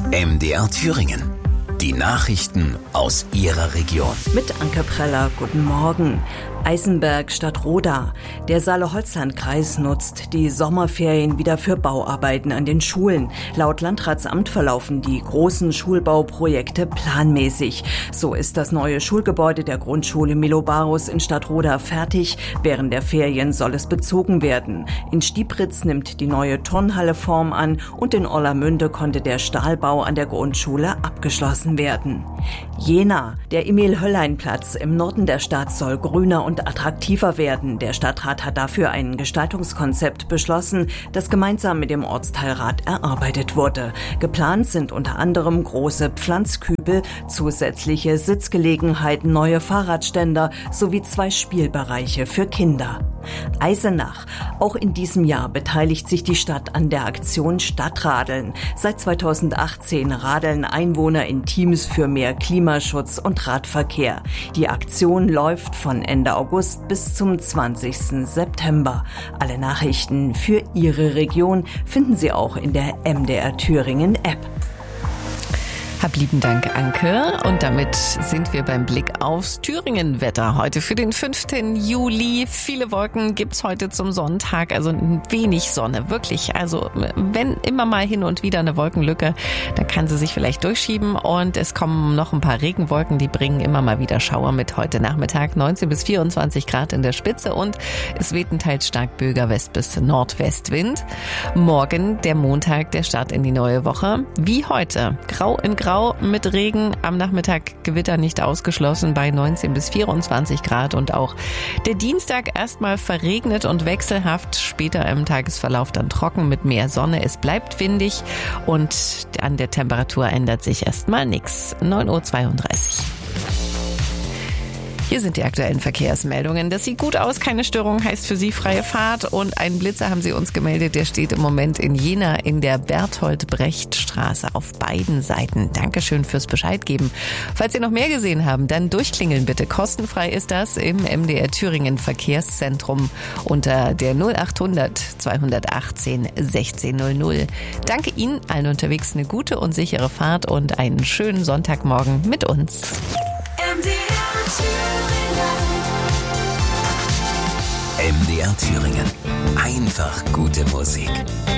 MDR Thüringen. Die Nachrichten aus Ihrer Region. Mit Anke Preller, guten Morgen. Eisenberg statt Roda. Der Saale-Holzland-Kreis nutzt die Sommerferien wieder für Bauarbeiten an den Schulen. Laut Landratsamt verlaufen die großen Schulbauprojekte planmäßig. So ist das neue Schulgebäude der Grundschule Milobarus in Stadtroda fertig. Während der Ferien soll es bezogen werden. In Stiepritz nimmt die neue Turnhalle Form an und in Orlamünde konnte der Stahlbau an der Grundschule abgeschlossen werden. Jena. Der Emil-Hölllein-Platz im Norden der Stadt soll grüner und attraktiver werden. Der Stadtrat hat dafür ein Gestaltungskonzept beschlossen, das gemeinsam mit dem Ortsteilrat erarbeitet wurde. Geplant sind unter anderem große Pflanzkübel, zusätzliche Sitzgelegenheiten, neue Fahrradständer sowie 2 Spielbereiche für Kinder. Eisenach. Auch in diesem Jahr beteiligt sich die Stadt an der Aktion Stadtradeln. Seit 2018 radeln Einwohner in Teams für mehr Klimaschutz und Radverkehr. Die Aktion läuft von Ende August bis zum 20. September. Alle Nachrichten für Ihre Region finden Sie auch in der MDR Thüringen App. Hab lieben Dank, Anke. Und damit sind wir beim Blick aufs Thüringen-Wetter. Heute für den 5. Juli. Viele Wolken gibt's heute zum Sonntag, also ein wenig Sonne, wirklich. Also wenn immer mal hin und wieder eine Wolkenlücke, dann kann sie sich vielleicht durchschieben. Und es kommen noch ein paar Regenwolken, die bringen immer mal wieder Schauer mit. Heute Nachmittag 19 bis 24 Grad in der Spitze und es weht ein teils stark böiger West- bis Nordwestwind. Morgen, der Montag, der Start in die neue Woche. Wie heute, grau in grau mit Regen, am Nachmittag Gewitter nicht ausgeschlossen bei 19 bis 24 Grad und auch der Dienstag erstmal verregnet und wechselhaft, später im Tagesverlauf dann trocken mit mehr Sonne. Es bleibt windig und an der Temperatur ändert sich erstmal nichts. 9:32 Uhr. Hier sind die aktuellen Verkehrsmeldungen. Das sieht gut aus, keine Störung, heißt für Sie freie Fahrt. Und einen Blitzer haben Sie uns gemeldet, der steht im Moment in Jena in der Berthold-Brecht-Straße auf beiden Seiten. Dankeschön fürs Bescheid geben. Falls Sie noch mehr gesehen haben, dann durchklingeln bitte. Kostenfrei ist das im MDR Thüringen Verkehrszentrum unter der 0800 218 1600. Danke Ihnen, allen unterwegs eine gute und sichere Fahrt und einen schönen Sonntagmorgen mit uns. MDR Thüringen. Einfach gute Musik.